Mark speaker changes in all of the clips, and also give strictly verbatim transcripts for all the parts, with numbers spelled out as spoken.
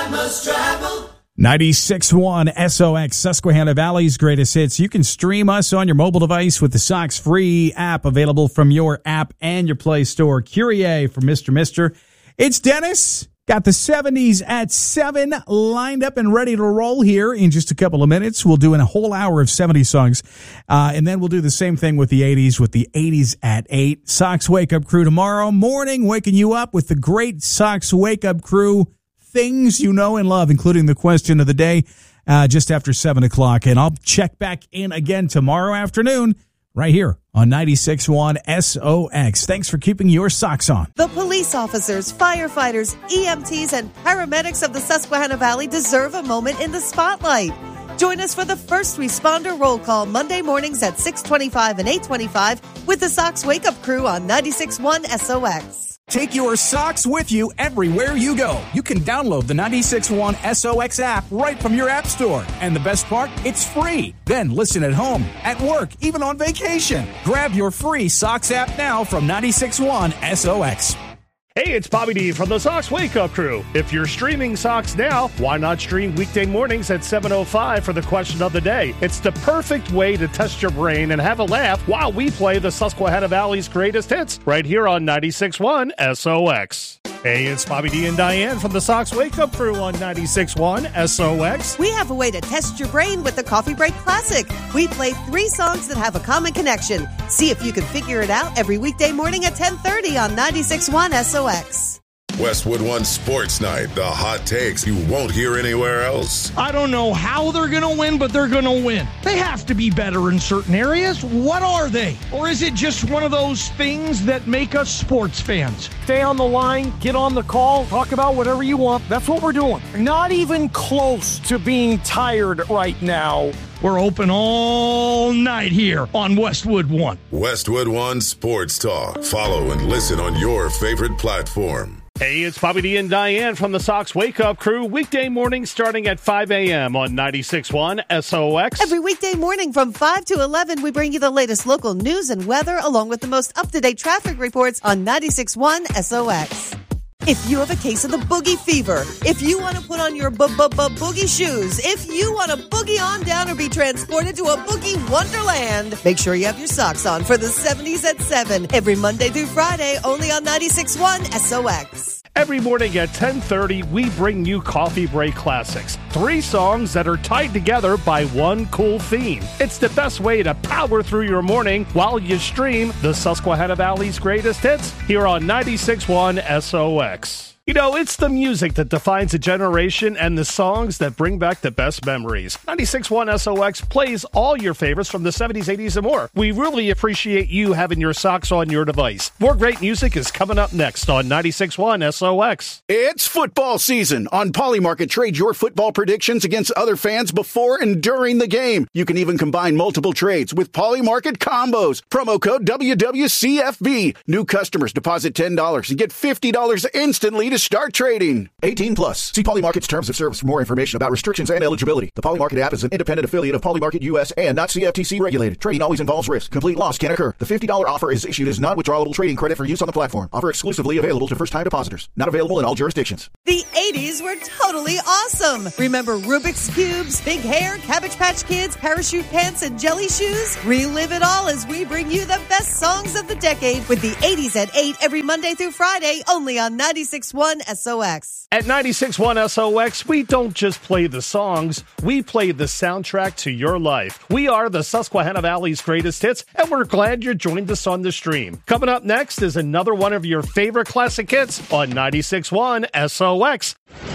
Speaker 1: I must travel.
Speaker 2: ninety-six point one S O X, Susquehanna Valley's greatest hits. You can stream us on your mobile device with the Sox free app available from your app and your Play Store. Curie for Mister Mister. It's Dennis. Got the seventies at seven lined up and ready to roll here in just a couple of minutes. We'll do a whole hour of seventies songs, uh, and then we'll do the same thing with the eighties with the eighties at eight. Sox Wake Up Crew tomorrow morning, waking you up with the great Sox Wake Up Crew things you know and love, including the question of the day uh, just after seven o'clock. And I'll check back in again tomorrow afternoon right here on ninety-six point one S O X. Thanks for keeping your socks on.
Speaker 3: The police officers, firefighters, E M Ts, and paramedics of the Susquehanna Valley deserve a moment in the spotlight. Join us for the First Responder Roll Call Monday mornings at six twenty-five and eight twenty-five with the Sox Wake Up Crew on ninety-six point one S O X.
Speaker 4: Take your socks with you everywhere you go. You can download the ninety-six point one S O X app right from your app store. And the best part, it's free. Then listen at home, at work, even on vacation. Grab your free Sox app now from ninety-six point one S O X.
Speaker 5: Hey, it's Bobby D from the Sox Wake Up Crew. If you're streaming Sox now, why not stream weekday mornings at seven oh five for the question of the day? It's the perfect way to test your brain and have a laugh while we play the Susquehanna Valley's greatest hits right here on ninety-six point one S O X. Hey, it's Bobby D and Diane from the Sox Wake Up Crew on ninety-six point one S O X.
Speaker 3: We have a way to test your brain with the Coffee Break Classic. We play three songs that have a common connection. See if you can figure it out every weekday morning at ten thirty on ninety-six point one S O X.
Speaker 6: Westwood One Sports Night, the hot takes you won't hear anywhere else.
Speaker 7: I don't know how they're going to win, but they're going to win. They have to be better in certain areas. What are they? Or is it just one of those things that make us sports fans? Stay on the line, get on the call, talk about whatever you want. That's what we're doing. Not even close to being tired right now. We're open all night here on Westwood One.
Speaker 6: Westwood One Sports Talk. Follow and listen on your favorite platform.
Speaker 5: Hey, it's Bobby D and Diane from the Sox Wake Up Crew. Weekday mornings starting at five a.m. on ninety-six point one S O X.
Speaker 3: Every weekday morning from five to eleven, we bring you the latest local news and weather along with the most up-to-date traffic reports on ninety-six point one S O X. If you have a case of the boogie fever, if you want to put on your boogie shoes, if you want to boogie on down or be transported to a boogie wonderland, make sure you have your socks on for the seventies at seven every Monday through Friday, only on ninety-six point one S O X.
Speaker 5: Every morning at ten thirty, we bring you Coffee Break Classics. Three songs that are tied together by one cool theme. It's the best way to power through your morning while you stream the Susquehanna Valley's greatest hits here on ninety-six point one S O X. You know, it's the music that defines a generation and the songs that bring back the best memories. ninety-six point one S O X plays all your favorites from the seventies, eighties, and more. We really appreciate you having your socks on your device. More great music is coming up next on ninety-six point one S O X.
Speaker 8: It's football season. On Polymarket, trade your football predictions against other fans before and during the game. You can even combine multiple trades with Polymarket combos. Promo code W W C F B. New customers deposit ten dollars and get fifty dollars instantly to start trading. eighteen plus. See Polymarket's terms of service for more information about restrictions and eligibility. The Polymarket app is an independent affiliate of Polymarket U S and not C F T C regulated. Trading always involves risk. Complete loss can occur. The fifty dollars offer is issued as non-withdrawable trading credit for use on the platform. Offer exclusively available to first-time depositors. Not available in all jurisdictions.
Speaker 3: The eighties were totally awesome. Remember Rubik's Cubes, big hair, Cabbage Patch Kids, parachute pants, and jelly shoes? Relive it all as we bring you the best songs of the decade with the eighties at eight every Monday through Friday, only on ninety-six point one S O X.
Speaker 5: At ninety-six point one S O X, we don't just play the songs, we play the soundtrack to your life. We are the Susquehanna Valley's greatest hits, and we're glad you joined us on the stream. Coming up next is another one of your favorite classic hits on ninety-six point one S O X.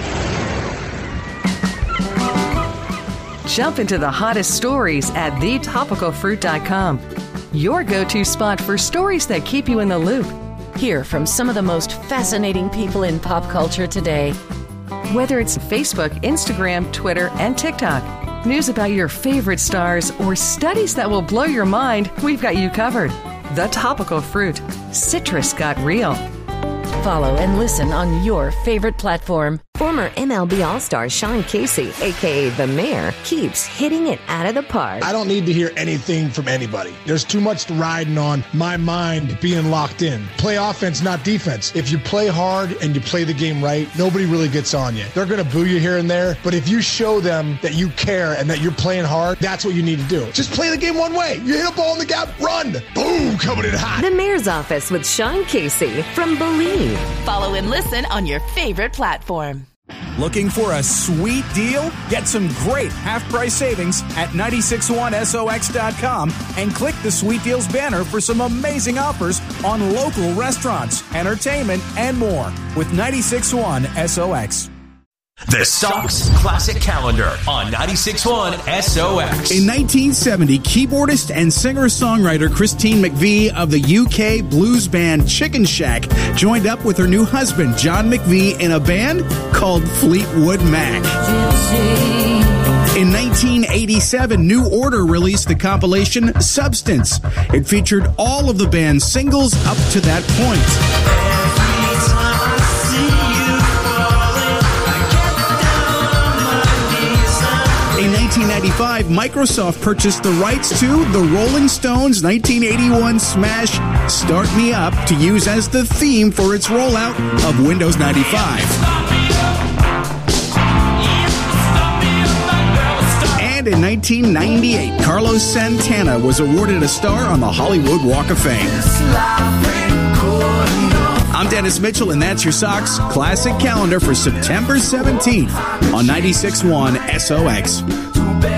Speaker 9: Jump into the hottest stories at the topical fruit dot com. Your go-to spot for stories that keep you in the loop.
Speaker 10: Hear from some of the most fascinating people in pop culture today.
Speaker 9: Whether it's Facebook, Instagram, Twitter, and TikTok, news about your favorite stars, or studies that will blow your mind, we've got you covered. The Topical Fruit. Citrus got real.
Speaker 10: Follow and listen on your favorite platform.
Speaker 1: Former M L B All-Star Sean Casey, a k a. The Mayor, keeps hitting it out of the park.
Speaker 11: I don't need to hear anything from anybody. There's too much riding on my mind being locked in. Play offense, not defense. If you play hard and you play the game right, nobody really gets on you. They're going to boo you here and there, but if you show them that you care and that you're playing hard, that's what you need to do. Just play the game one way. You hit a ball in the gap, run. Boom, coming in hot.
Speaker 1: The Mayor's Office with Sean Casey from Believe.
Speaker 12: Follow and listen on your favorite platform.
Speaker 4: Looking for a sweet deal? Get some great half-price savings at nine six one S O X dot com and click the Sweet Deals banner for some amazing offers on local restaurants, entertainment, and more with nine six one S O X.
Speaker 13: The Sox Classic Calendar on ninety-six point one S O X.
Speaker 2: In nineteen seventy, keyboardist and singer-songwriter Christine McVie of the U K blues band Chicken Shack joined up with her new husband John McVie in a band called Fleetwood Mac. In nineteen eighty-seven, New Order released the compilation Substance. It featured all of the band's singles up to that point. In nineteen ninety-five, Microsoft purchased the rights to the Rolling Stones' nineteen eighty-one smash Start Me Up to use as the theme for its rollout of Windows ninety-five. And in nineteen ninety-eight, Carlos Santana was awarded a star on the Hollywood Walk of Fame. I'm Dennis Mitchell, and that's your Sox Classic Calendar for September seventeenth on ninety-six point one S O X.